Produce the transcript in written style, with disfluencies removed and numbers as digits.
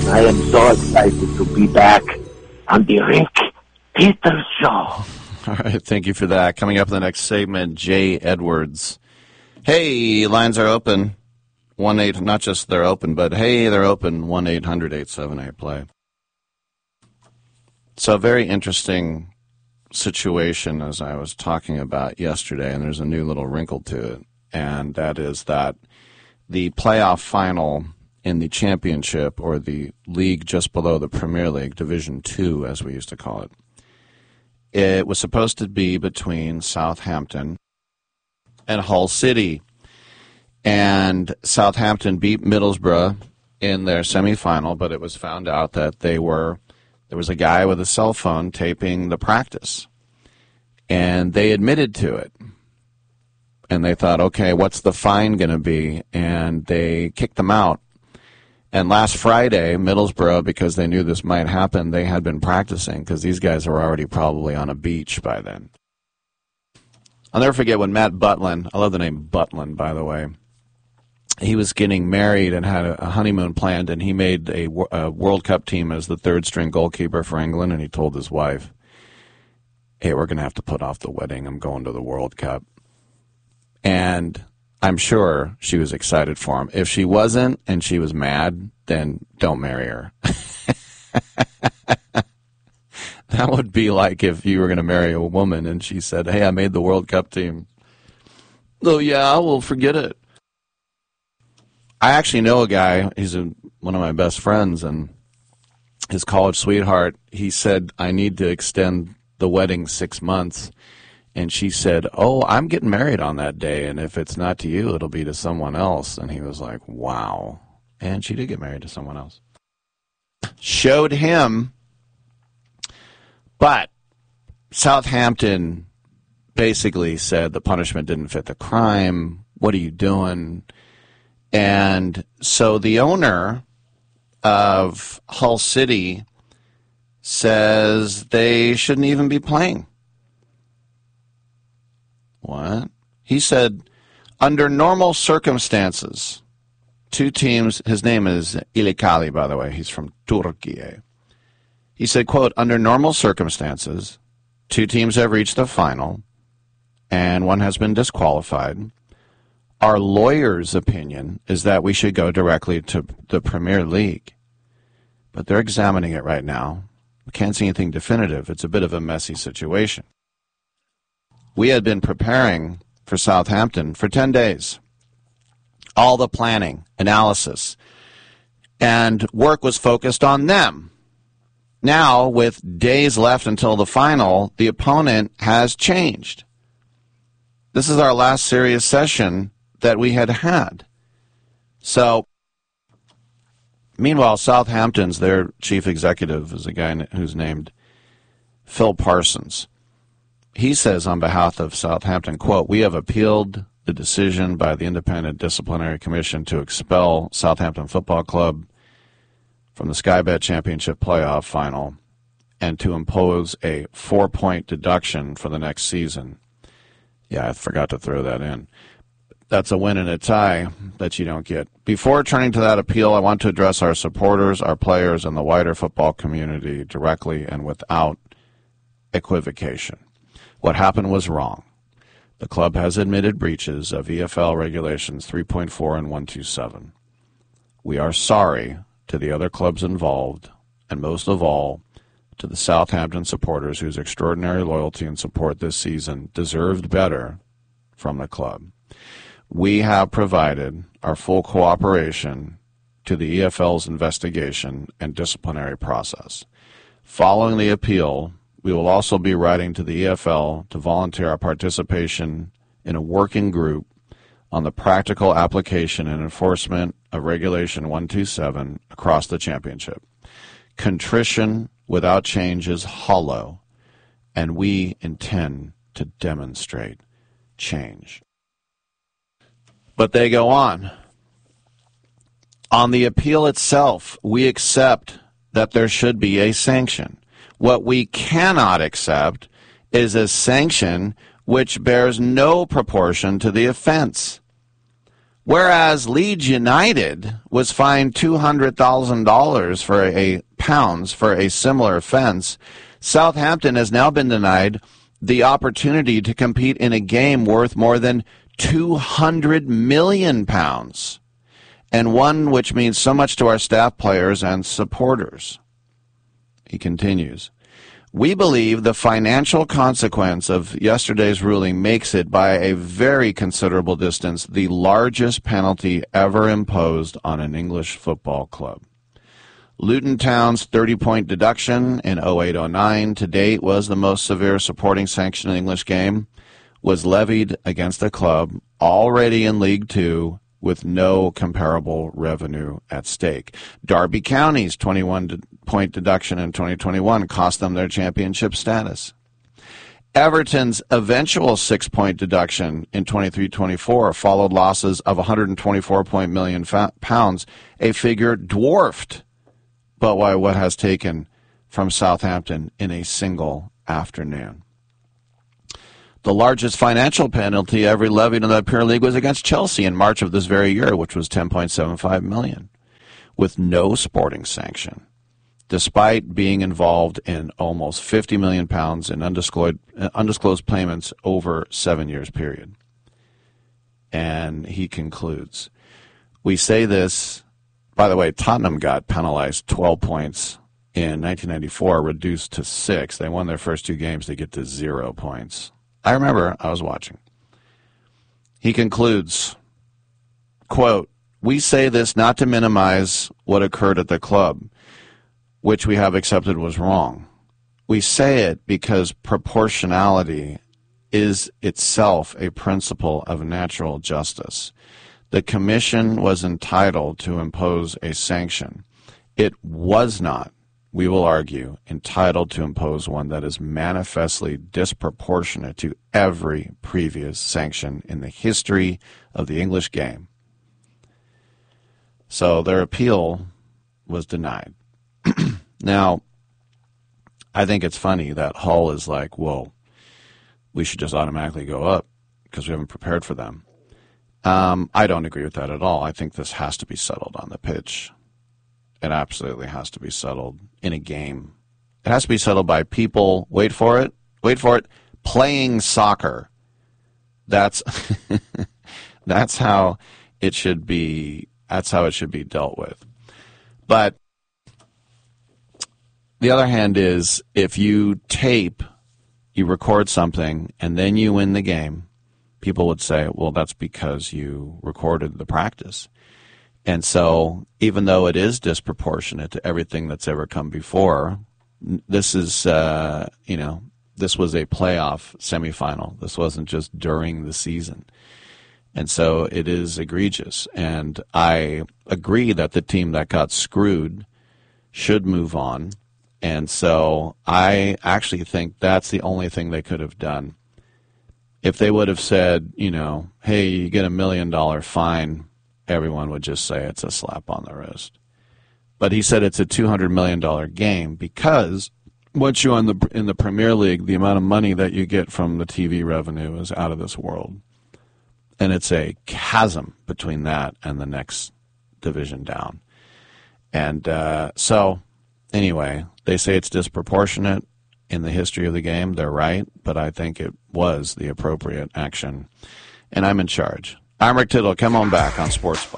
I am so excited to be back on the Rick Peters Show. All right, thank you for that. Coming up in the next segment, Jay Edwards. Hey, lines are open. 1-8, not just they're open, but hey, they're open. 1-800-878-PLAY. So a very interesting situation, as I was talking about yesterday, and there's a new little wrinkle to it, and that is that the playoff final in the championship, or the league just below the Premier League, Division II, as we used to call it, it was supposed to be between Southampton and Hull City. And Southampton beat Middlesbrough in their semifinal, but it was found out that there was a guy with a cell phone taping the practice. And they admitted to it. And they thought, okay, what's the fine going to be? And they kicked them out. And last Friday, Middlesbrough, because they knew this might happen, they had been practicing because these guys were already probably on a beach by then. I'll never forget when Matt Butlin, I love the name Butlin, by the way, he was getting married and had a honeymoon planned, and he made a World Cup team as the third-string goalkeeper for England, and he told his wife, hey, we're going to have to put off the wedding. I'm going to the World Cup. And I'm sure she was excited for him. If she wasn't and she was mad, then don't marry her. That would be like if you were going to marry a woman and she said, hey, I made the World Cup team. Oh, yeah, well, forget it. I actually know a guy, he's one of my best friends, and his college sweetheart, he said, I need to extend the wedding 6 months. And she said, oh, I'm getting married on that day, and if it's not to you, it'll be to someone else. And he was like, wow. And she did get married to someone else. Showed him, but Southampton basically said the punishment didn't fit the crime. What are you doing? And so the owner of Hull City says they shouldn't even be playing. What? He said, under normal circumstances, two teams, his name is İlkay, by the way, he's from Turkey. He said, quote, under normal circumstances, two teams have reached the final, and one has been disqualified. Our lawyer's opinion is that we should go directly to the Premier League. But they're examining it right now. We can't see anything definitive. It's a bit of a messy situation. We had been preparing for Southampton for 10 days. All the planning, analysis, and work was focused on them. Now, with days left until the final, the opponent has changed. This is our last serious session that we had. So, meanwhile, Southampton's, their chief executive is a guy who's named Phil Parsons. He says on behalf of Southampton, quote, we have appealed the decision by the Independent Disciplinary Commission to expel Southampton Football Club from the Sky Bet Championship playoff final and to impose a 4-point deduction for the next season. Yeah, I forgot to throw that in. That's a win and a tie that you don't get. Before turning to that appeal, I want to address our supporters, our players, and the wider football community directly and without equivocation. What happened was wrong. The club has admitted breaches of EFL Regulations 3.4 and 127. We are sorry to the other clubs involved, and most of all, to the Southampton supporters whose extraordinary loyalty and support this season deserved better from the club. We have provided our full cooperation to the EFL's investigation and disciplinary process. Following the appeal, we will also be writing to the EFL to volunteer our participation in a working group on the practical application and enforcement of Regulation 127 across the championship. Contrition without change is hollow, and we intend to demonstrate change. But they go on. On the appeal itself, we accept that there should be a sanction. What we cannot accept is a sanction which bears no proportion to the offense. Whereas Leeds United was fined £200,000 for a similar offense, Southampton has now been denied the opportunity to compete in a game worth more than £200 million, and one which means so much to our staff players and supporters. He continues, we believe the financial consequence of yesterday's ruling makes it by a very considerable distance the largest penalty ever imposed on an English football club. Luton Town's 30-point deduction in 08-09 to date was the most severe supporting sanction in an English game, was levied against a club already in League Two with no comparable revenue at stake. Derby County's 21-point deduction in 2021 cost them their championship status. Everton's eventual 6-point deduction in 23-24 followed losses of £124 million, a figure dwarfed by what has taken from Southampton in a single afternoon. The largest financial penalty ever levied in the Premier League was against Chelsea in March of this very year, which was $10.75 million, with no sporting sanction, despite being involved in almost £50 million in undisclosed payments over 7 years period. And he concludes, we say this, by the way, Tottenham got penalized 12 points in 1994, reduced to 6. They won their first 2 games, they get to 0 points. I remember, I was watching. He concludes, quote, we say this not to minimize what occurred at the club, which we have accepted was wrong. We say it because proportionality is itself a principle of natural justice. The commission was entitled to impose a sanction. It was not, we will argue, entitled to impose one that is manifestly disproportionate to every previous sanction in the history of the English game. So their appeal was denied. Now, I think it's funny that Hull is like, whoa, we should just automatically go up because we haven't prepared for them. I don't agree with that at all. I think this has to be settled on the pitch. It absolutely has to be settled in a game. It has to be settled by people, wait for it, playing soccer. That's that's how it should be. That's how it should be dealt with. But the other hand is, if you tape, you record something, and then you win the game, people would say, well, that's because you recorded the practice. And so, even though it is disproportionate to everything that's ever come before, this is, this was a playoff semifinal. This wasn't just during the season. And so it is egregious. And I agree that the team that got screwed should move on. And so I actually think that's the only thing they could have done. If they would have said, hey, you get $1 million fine, everyone would just say it's a slap on the wrist. But he said it's a $200 million game because once you're in the Premier League, the amount of money that you get from the TV revenue is out of this world. And it's a chasm between that and the next division down. And so, anyway, they say it's disproportionate in the history of the game. They're right, but I think it was the appropriate action. And I'm in charge. I'm Rick Tittle. Come on back on Sports Spot.